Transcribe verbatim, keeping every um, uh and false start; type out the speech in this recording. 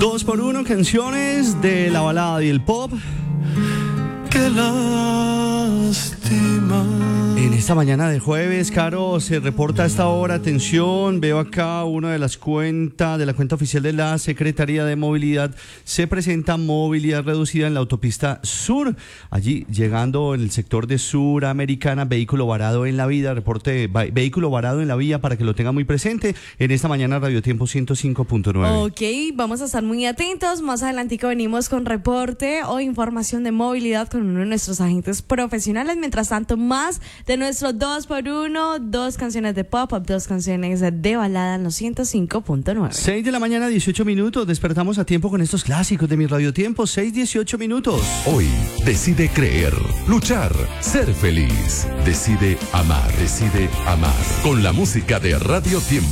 Dos por uno, canciones de la balada y el pop. Qué lástima. En esta mañana de jueves, Caro, se reporta a esta hora, atención, veo acá una de las cuentas, de la cuenta oficial de la Secretaría de Movilidad, se presenta movilidad reducida en la autopista Sur, allí llegando en el sector de Suramericana, vehículo varado en la vía, reporte va, vehículo varado en la vía para que lo tenga muy presente en esta mañana Radio Tiempo ciento cinco punto nueve. Ok, vamos a estar muy atentos, más adelantico venimos con reporte o información de movilidad con uno de nuestros agentes profesionales, mientras tanto más de nuestro dos por uno, dos canciones de pop, dos canciones de balada en los ciento cinco punto nueve. seis de la mañana, dieciocho minutos, despertamos a tiempo con estos clásicos de mi Radio Tiempo, seis, dieciocho minutos. Hoy decide creer, luchar, ser feliz. Decide amar, decide amar. Con la música de Radio Tiempo.